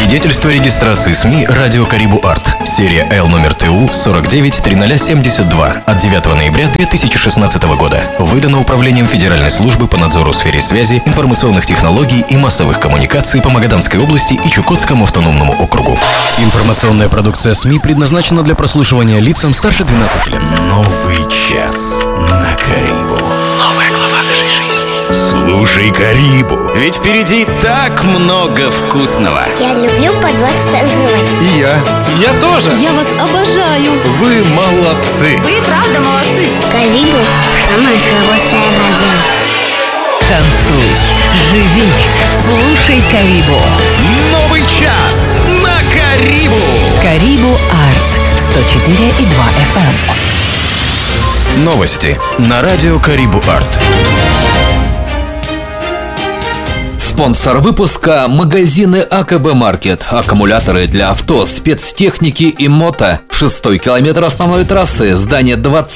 Свидетельство регистрации СМИ «Радио Карибу Арт». Серия Л номер ТУ 493072 от 9 ноября 2016 года. Выдано Управлением Федеральной службы по надзору в сфере связи, информационных технологий и массовых коммуникаций по Магаданской области и Чукотскому автономному округу. Информационная продукция СМИ предназначена для прослушивания лицам старше 12 лет. Новый час на Карибу. Новая глава нашей жизни. Слушай Карибу, ведь впереди так много вкусного. Я люблю под вас танцевать. И я тоже. Я вас обожаю. Вы молодцы. Вы правда молодцы. Карибу – самая хорошая радио. Танцуй, живи, слушай Карибу. Новый час на Карибу. Карибу Арт 104,2 FM. Новости на радио Карибу Арт. Спонсор выпуска – магазины АКБ Маркет. Аккумуляторы для авто, спецтехники и мото. 6-й километр основной трассы, здание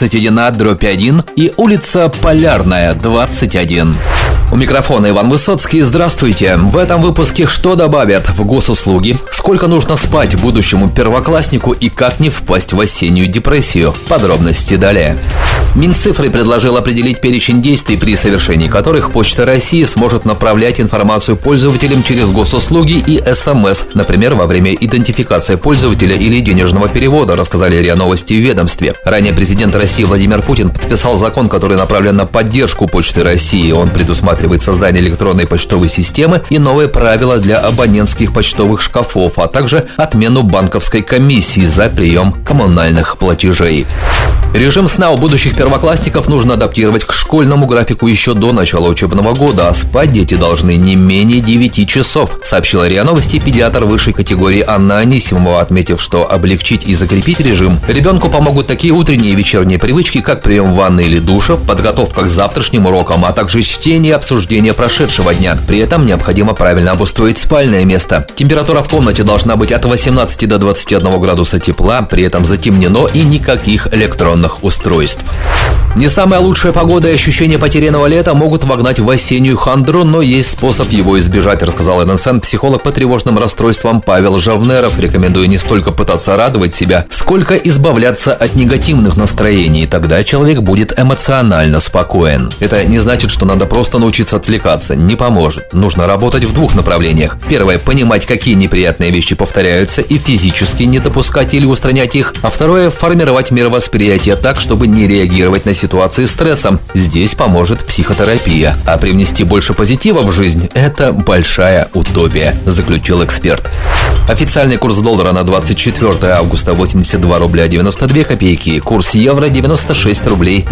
21А/1 и улица Полярная, 21. У микрофона Иван Высоцкий. Здравствуйте. В этом выпуске что добавят в госуслуги, сколько нужно спать будущему первокласснику и как не впасть в осеннюю депрессию. Подробности далее. Минцифры предложил определить перечень действий, при совершении которых Почта России сможет направлять информацию пользователям через госуслуги и СМС, например, во время идентификации пользователя или денежного перевода, рассказали РИА Новости в ведомстве. Ранее президент России Владимир Путин подписал закон, который направлен на поддержку Почты России. Он предусматривает создание электронной почтовой системы и новые правила для абонентских почтовых шкафов, а также отмену банковской комиссии за прием коммунальных платежей. Режим сна у будущих первоклассников нужно адаптировать к школьному графику еще до начала учебного года, а спать дети должны не менее 9 часов, сообщила РИА Новости педиатр высшей категории Анна Анисимова, отметив, что облегчить и закрепить режим ребенку помогут такие утренние и вечерние привычки, как прием ванны или душа, подготовка к завтрашним урокам, а также чтение и обсуждение прошедшего дня. При этом необходимо правильно обустроить спальное место. Температура в комнате должна быть от 18 до 21 градуса тепла, при этом затемнено и никаких электронных устройств. Не самая лучшая погода и ощущение потерянного лета могут вогнать в осеннюю хандру, но есть способ его избежать, рассказал НСН психолог по тревожным расстройствам Павел Жавнеров, рекомендуя не столько пытаться радовать себя, сколько избавляться от негативных настроений. Тогда человек будет эмоционально спокоен. Это не значит, что надо просто научиться отвлекаться. Не поможет. Нужно работать в двух направлениях. Первое – понимать, какие неприятные вещи повторяются, и физически не допускать или устранять их. А второе – формировать мировосприятие так, чтобы не реагировать на ситуации стресса. Здесь поможет психотерапия. А привнести больше позитива в жизнь – это большая утопия, заключил эксперт. Официальный курс доллара на 24 августа 82 рубля 92 копейки, курс евро 96 рублей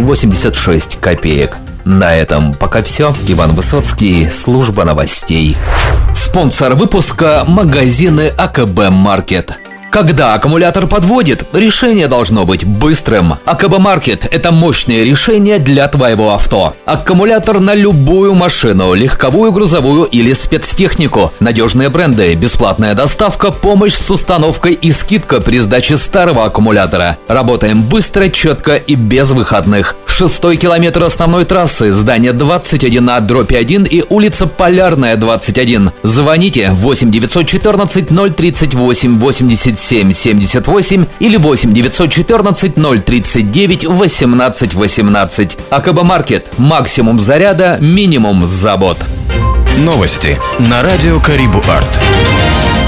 86 копеек. На этом пока все. Иван Высоцкий, служба новостей. Спонсор выпуска – магазины АКБ Маркет. Когда аккумулятор подводит, решение должно быть быстрым. АКБ Маркет – это мощное решение для твоего авто. Аккумулятор на любую машину, легковую, грузовую или спецтехнику. Надежные бренды, бесплатная доставка, помощь с установкой и скидка при сдаче старого аккумулятора. Работаем быстро, четко и без выходных. 6-й километр основной трассы, здание 21А/1 и улица Полярная, 21. Звоните 8 914 038 87 78 или 8 914 039 18 18. АКБ Маркет. Максимум заряда, минимум забот. Новости на радио Карибу Арт.